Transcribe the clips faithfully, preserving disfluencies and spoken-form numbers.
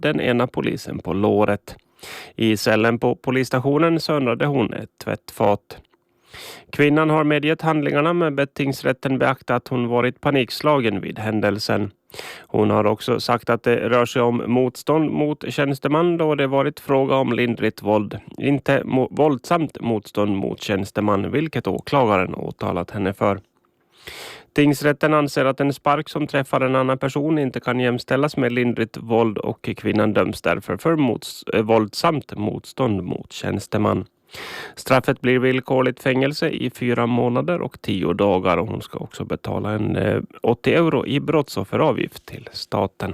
den ena polisen på låret. I cellen på polisstationen söndrade hon ett tvättfat. Kvinnan har medgett handlingarna, men bettingsrätten beaktat att hon varit panikslagen vid händelsen. Hon har också sagt att det rör sig om motstånd mot tjänsteman då det varit fråga om lindrigt våld. Inte mo- våldsamt motstånd mot tjänsteman, vilket åklagaren åtalat henne för. Tingsrätten anser att en spark som träffar en annan person inte kan jämställas med lindrigt våld och kvinnan döms därför för mots- äh, våldsamt motstånd mot tjänsteman. Straffet blir villkorligt fängelse i fyra månader och tio dagar och hon ska också betala en eh, åttio euro i brottsofferavgift till staten.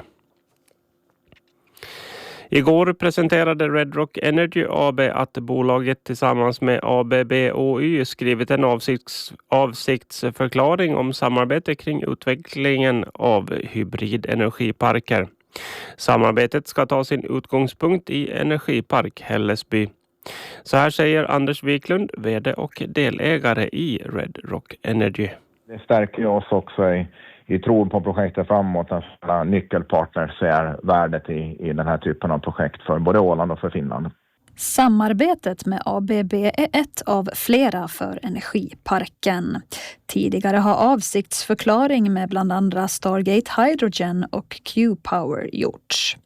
Igår presenterade Red Rock Energy A B att bolaget tillsammans med A B B O Y skrivit en avsikts, avsiktsförklaring om samarbete kring utvecklingen av hybridenergiparker. Samarbetet ska ta sin utgångspunkt i Energipark Hällesby. Så här säger Anders Wiklund, vd och delägare i Red Rock Energy. Det stärker oss också i, i tron på projektet framåt. Att nyckelpartners ser värdet i, i den här typen av projekt för både Åland och för Finland. Samarbetet med A B B är ett av flera för Energiparken. Tidigare har avsiktsförklaring med bland andra Stargate Hydrogen och Q-Power gjorts.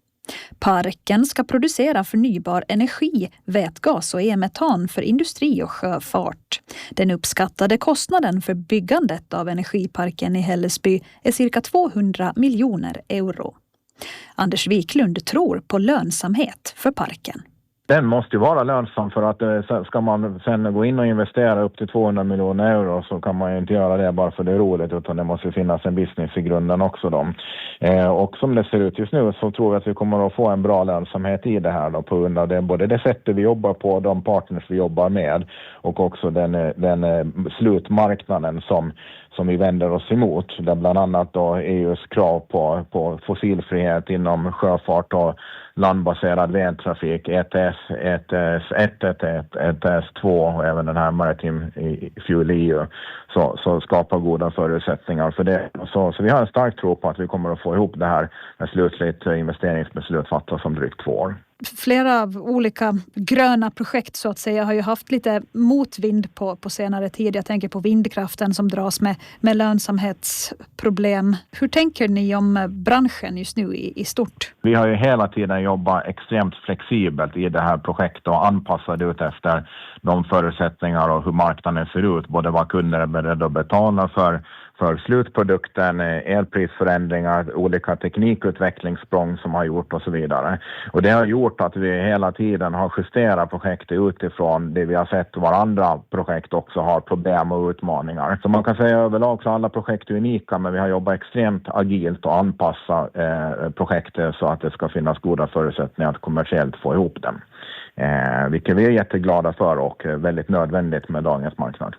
Parken ska producera förnybar energi, vätgas och e-metan för industri och sjöfart. Den uppskattade kostnaden för byggandet av energiparken i Hällesby är cirka tvåhundra miljoner euro. Anders Wiklund tror på lönsamhet för parken. Den måste ju vara lönsam, för att ska man sen gå in och investera upp till tvåhundra miljoner euro så kan man ju inte göra det bara för det är roligt, utan det måste finnas en business i grunden också då. Eh, och som det ser ut just nu så tror jag att vi kommer att få en bra lönsamhet i det här då, på grund av det, både det sättet vi jobbar på, de partners vi jobbar med och också den, den slutmarknaden som som vi vänder oss emot, där bland annat då E U:s krav på, på fossilfrihet inom sjöfart och landbaserad vägtrafik, E T S, E T S ett, E T S två och även den här Maritime Fuel E U så, så skapar goda förutsättningar för det. Så, så vi har en stark tro på att vi kommer att få ihop det här när slutligt investeringsbeslut fattas om drygt två år. Flera av olika gröna projekt så att säga har ju haft lite motvind på, på senare tid. Jag tänker på vindkraften som dras med, med lönsamhetsproblem. Hur tänker ni om branschen just nu i, i stort? Vi har ju hela tiden jobbat extremt flexibelt i det här projektet och anpassat ut efter de förutsättningar och hur marknaden ser ut. Både vad kunder är beredda att betala för för slutprodukten, elprisförändringar, olika teknikutvecklingssprång som har gjort och så vidare. Och det har gjort att vi hela tiden har justerat projektet utifrån det vi har sett var andra projekt också har problem och utmaningar. Så man kan säga överlag så alla projekt är unika, men vi har jobbat extremt agilt och anpassat eh, projektet så att det ska finnas goda förutsättningar att kommersiellt få ihop den. Eh, vilket vi är jätteglada för och väldigt nödvändigt med dagens marknad.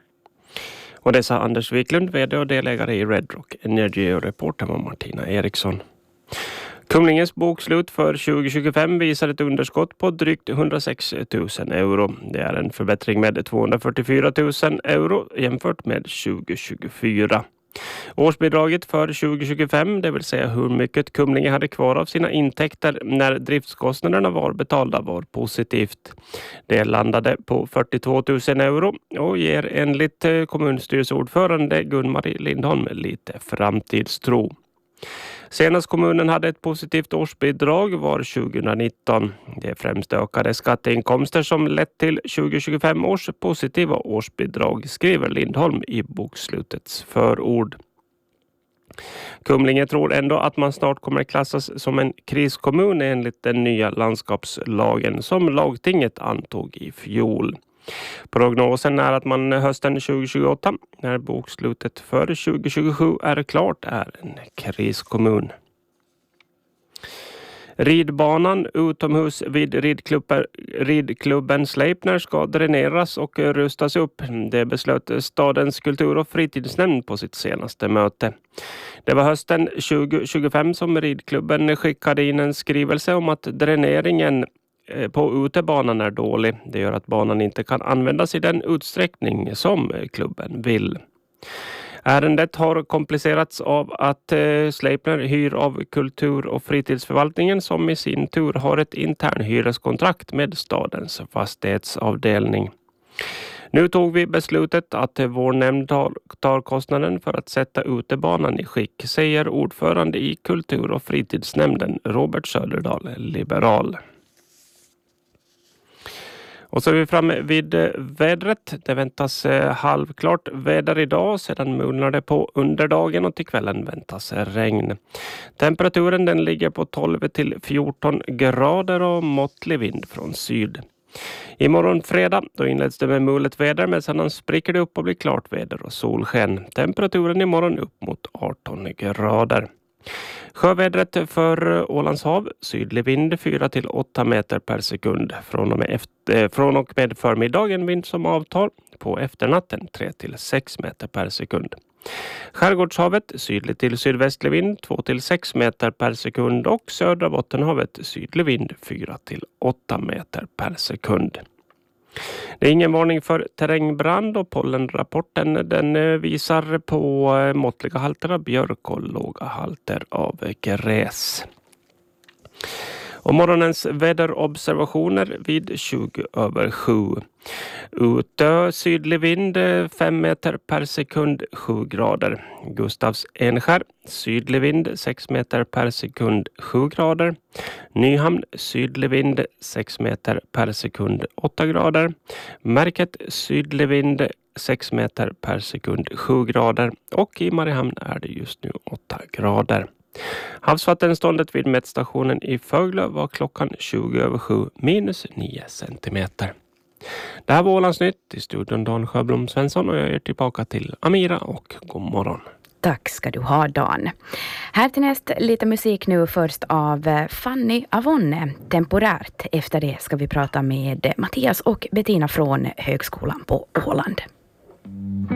Och det sa Anders Wiklund, vd och delägare i Red Rock Energy, och reporter var Martina Eriksson. Kumlingens bokslut för tjugo tjugofem visar ett underskott på drygt hundrasex tusen euro. Det är en förbättring med tvåhundrafyrtiofyra tusen euro jämfört med tjugo tjugofyra. Årsbidraget för tjugo tjugofem, det vill säga hur mycket Kumlinge hade kvar av sina intäkter när driftskostnaderna var betalda, var positivt. Det landade på fyrtiotvå tusen euro och ger enligt kommunstyrelseordförande Gun-Marie Lindholm lite framtidstro. Senast kommunen hade ett positivt årsbidrag var tjugonitton. Det är främst ökade skatteinkomster som lett till tjugo tjugofem års positiva årsbidrag, skriver Lindholm i bokslutets förord. Kumlinge tror ändå att man snart kommer klassas som en kriskommun enligt den nya landskapslagen som lagtinget antog i fjol. Prognosen är att man hösten tjugo tjugoåtta, när bokslutet för tjugo tjugosju är klart, är en kriskommun. Ridbanan utomhus vid ridklubben, ridklubben Sleipner ska dräneras och rustas upp. Det beslöt stadens kultur- och fritidsnämnd på sitt senaste möte. Det var hösten tjugo tjugofem som ridklubben skickade in en skrivelse om att dräneringen på utebanan är dålig. Det gör att banan inte kan användas i den utsträckning som klubben vill. Ärendet har komplicerats av att eh, Sleipner hyr av kultur- och fritidsförvaltningen som i sin tur har ett intern hyreskontrakt med stadens fastighetsavdelning. Nu tog vi beslutet att vår nämnd tar, tar kostnaden för att sätta utebanan i skick, säger ordförande i kultur- och fritidsnämnden Robert Söderdahl, liberal. Och så är vi framme vid vädret. Det väntas halvklart väder idag, sedan mulnar det på under dagen och till kvällen väntas regn. Temperaturen den ligger på tolv till fjorton grader och måttlig vind från syd. Imorgon fredag då inleds det med mulet väder, men sedan spricker det upp och blir klart väder och solsken. Temperaturen imorgon upp mot arton grader. Sjövädret för Ålands hav, sydlig vind fyra till åtta meter per sekund. Från och med, efter, från och med förmiddagen vind som avtar, på efternatten tre till sex meter per sekund. Skärgårdshavet, sydlig till sydvästlig vind två till sex meter per sekund och södra Bottenhavet, sydlig vind fyra till åtta meter per sekund. Det är ingen varning för terrängbrand och pollenrapporten den visar på måttliga halter av björk och låga halter av gräs. Och morgonens väderobservationer vid tjugo över sju. Utö sydlig vind fem meter per sekund sju grader. Gustavs Enskär sydlig vind sex meter per sekund sju grader. Nyhamn sydlig vind sex meter per sekund åtta grader. Märket sydlig vind sex meter per sekund sju grader. Och i Mariehamn är det just nu åtta grader. Havsvattenståndet vid mätstationen i Föglö var klockan tjugo över sju minus nio centimeter. Det här var Ålandsnytt i studion Dan Sjöblom Svensson och jag är tillbaka till Amira och god morgon. Tack ska du ha, Dan. Här till näst lite musik nu först av Fanny Avonne, temporärt. Efter det ska vi prata med Mattias och Bettina från Högskolan på Åland.